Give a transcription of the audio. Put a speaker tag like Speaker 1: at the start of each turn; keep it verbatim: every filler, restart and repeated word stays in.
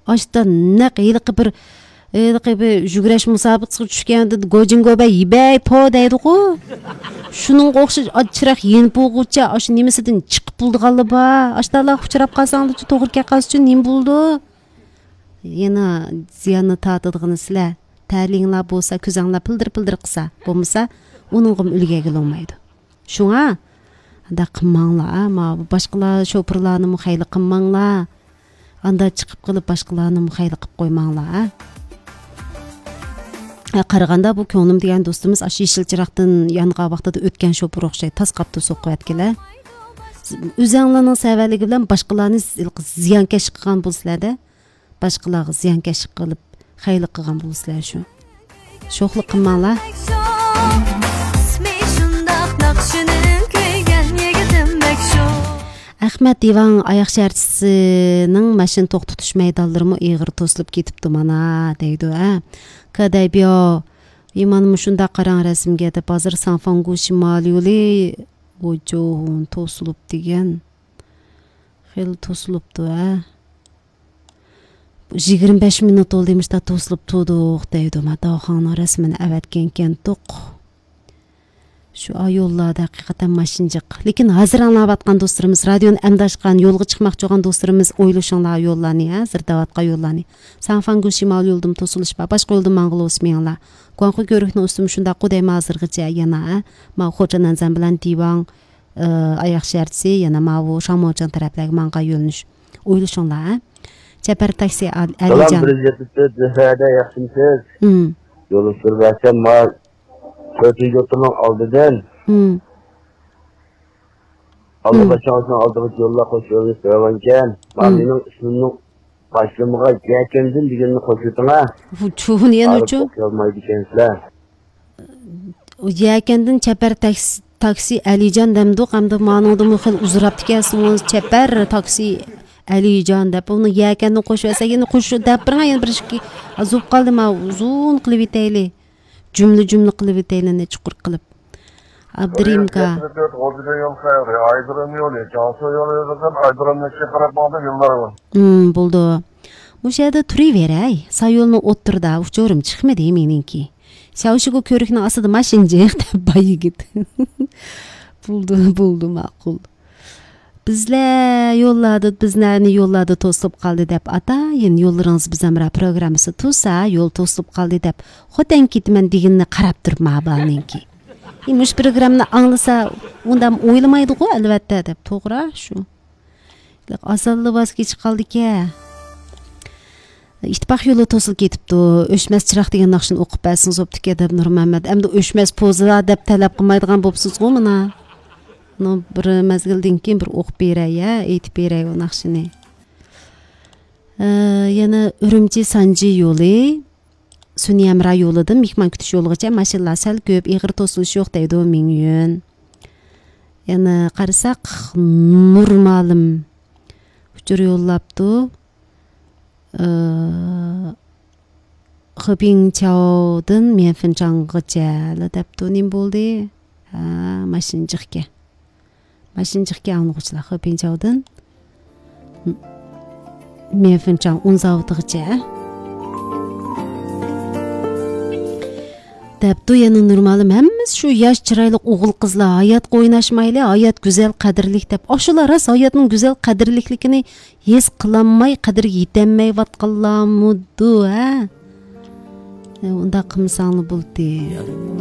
Speaker 1: Aşta naq yılqı bir yılqı bir жүгүрөш musabaqasiga tushganda gojingoba yibay po deydi-ku. Şunun qo'xshash achchiroq yen bo'g'ucha ash nimasidan chiqib buldi g'alaba. Ashtalar uchrab qolsanglar to'g'ri kelqas uchun nim bo'ldi. Yana ziyanni tatadigan sizlar ta'linglar bo'lsa, ko'zinglar pildir-pildir qilsa, bo'lmasa uningga ulgaga olmaydi. Shunga anda qilmanglar, ama boshqalar sho'pirlarni muxayli qilmanglar. Anda chiqib qilib boshqalarni muxayli qilib qo'ymanglar. Qaraganda bu ko'nglim degan do'stimiz ash yeshilchiroqdan yangan vaqtida o'tgan sho'pir o'xshaydi, tas qapti so'qib atkilar. O'zinglarning savaligi bilan boshqalarni ziyankesh qilgan bo'lsizlarda, boshqalarga ziyankesh qilib, xayli qilgan bo'lsizlar shu. Sho'xlik qilmanglar. Ahmet Divan ayak şartçısının maşin to'xtatish maydonlarimi ig'ir to'silib ketibdi mana deydi ha. Kadaybiyo imanım shunda qarang rasmga deb hozir Sanfangu shimol yo'li o'jo'un to'silib degan. Xil to'silibdi ha. yigirma besh minut oldu demişda to'silib turdiq deydi. Madaxon rasmini avatgan ekan to'q. Şu ayollarda hakikaten maşincik. Lekin hazır anlavatkan dostlarımız, radyonun emdaşkan, yolga çıkmak çoğan dostlarımız oylaşanlar yollarını, hazır davatqa yollarını. Sanfangu şimal yoldum tosuluşpa, başka yoldum mağıl osmayanlar. Guanqı görüknü üstüm şunda qudayma hazırgıca yana, ma hocanan zambilan divan ayak şertsi, yana ma o şamocan taraflagi mağıl yolnuş. Oylaşanlar. Çepar taksi Alican.
Speaker 2: Salam prezidentlikte zihada yaxşımsız. Yolu sürversen ma Kötü oturmak aldıdan. Hmm. Allah'a şansına aldığımız yolla koşuyoruz söylerken. Benim isminin başlamığa gelkendin diyenini koşuyordun.
Speaker 1: Bu çoğun yen uçu?
Speaker 2: Okuyalmaydı kendisiler.
Speaker 1: Gelkendin çeper taksi, taksi Alican demdik. Hem de manada muhil uzuraptı gelsin. Çeper taksi Alican deyip. Onu gelkendin koşuyorsa yine koşu deyip bir yine bir şey. Azub kaldım ha uzun kılıbiteyli. Cümle cümle qilib etaylarni chuqur qilib. Abdurimka. Hmm, bo'ldi. O'sha yerda turaveray. Sayolni o'ttirda, uchorim chiqmadi meninki. Shavshiga ko'rikni ostida mashinjiq deb bayigit. Bo'ldi, bo'ldi, ma'qul. Bizlar yo'lladi, bizlarni yo'lladi to'silib qoldi deb atayin yo'llaringiz bizamra programmasi to'sa, yo'l to'silib qoldi deb xo'tan ketman deganni qarab turibman balninki. Mush programmani anglasa, undan o'ylamaydi-ku albatta deb, to'g'ri shu. Asalli voz kechib qoldik-a. İttifoq yo'li to'silib ketibdi. O'chmas chiroq degan naqshni o'qib bersangiz bo'pti-ku deb Nurmuhammad. Endi o'chmas poza deb talab qilmaydigan bo'psiz-ku mana. No bir mezgildan keyin bir o'qib beray, ya, aytib beray o naqshini. Yana Urumchi Sanji yo'li, Sunyamra yo'lidan mehmon kutish yo'ligacha mashinalar sal ko'p, ig'ir to'silish yo'q deydi Mingyun. Yana qarasak Nurmalim uchur yo'llabdi. Xibingchaodan Menfinchanggacha debdi nim bo'ldi. Ha, mashinjiqga. Mashinjiqga anglag'uchilar Xibingchaodan Menfinchang unzavtigacha. Debdi yana Nurmalim hammamiz shu yosh chiroyli o'g'il qizlar hayot o'ynashmayli, hayot go'zal qadrlik deb. Oshular ras hayotning go'zal qadrlikligini his qilolmay, qadriga yetolmay vatqanlarmudi, ha? Unda qilmasanglar bo'ldi.